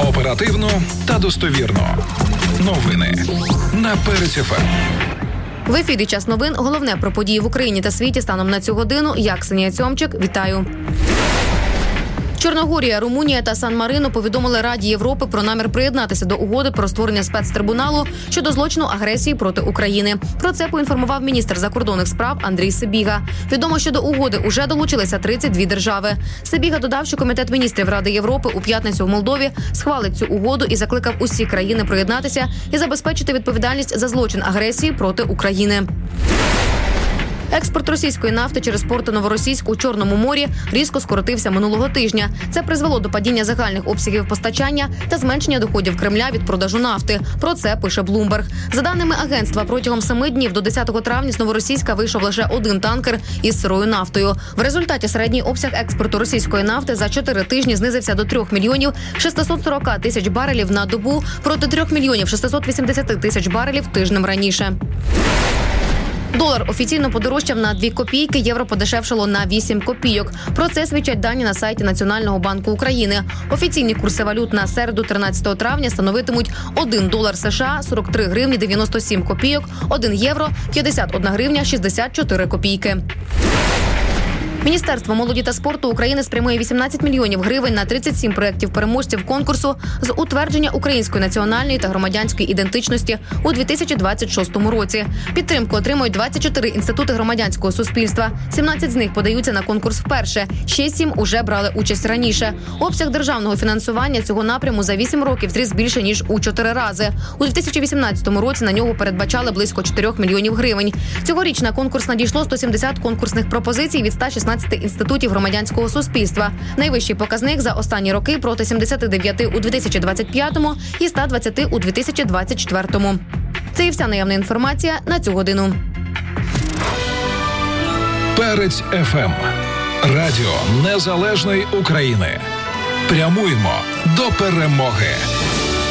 Оперативно та достовірно. Новини на Перець ФМ. В ефірі «Час новин». Головне про події в Україні та світі станом на цю годину. Я, Ксенія Цьомчик. Вітаю. Чорногорія, Румунія та Сан-Марино повідомили Раді Європи про намір приєднатися до угоди про створення спецтрибуналу щодо злочину агресії проти України. Про це поінформував міністр закордонних справ Андрій Сибіга. Відомо, що до угоди уже долучилися 32 держави. Сибіга додав, що Комітет міністрів Ради Європи у п'ятницю в Молдові схвалить цю угоду і закликав усі країни приєднатися і забезпечити відповідальність за злочин агресії проти України. Експорт російської нафти через порти Новоросійськ у Чорному морі різко скоротився минулого тижня. Це призвело до падіння загальних обсягів постачання та зменшення доходів Кремля від продажу нафти. Про це пише Bloomberg. За даними агентства, протягом 7 днів до 10 травня з Новоросійська вийшов лише один танкер із сирою нафтою. В результаті середній обсяг експорту російської нафти за 4 тижні знизився до 3 мільйонів 640 тисяч барелів на добу проти 3 мільйонів 680 тисяч барелів тижнем раніше. Долар офіційно подорожчав на 2 копійки, євро подешевшало на 8 копійок. Про це свідчать дані на сайті Національного банку України. Офіційні курси валют на середу 13 травня становитимуть 1 долар США – 43 гривні 97 копійок, 1 євро – 51 гривня 64 копійки. Міністерство молоді та спорту України спрямує 18 мільйонів гривень на 37 проєктів переможців конкурсу з утвердження української національної та громадянської ідентичності у 2026 році. Підтримку отримують 24 інститути громадянського суспільства. 17 з них подаються на конкурс вперше, ще 7 уже брали участь раніше. Обсяг державного фінансування цього напряму за 8 років зріс більше, ніж у 4 рази. У 2018 році на нього передбачали близько 4 мільйонів гривень. Цьогоріч на конкурс надійшло 170 конкурсних пропозицій від 116 інститутів громадянського суспільства. Найвищий показник за останні роки проти 79 у 2025-му і 120 у 2024-му. Це і вся наявна інформація на цю годину. Перець ФМ. Радіо Незалежної України. Прямуємо до перемоги.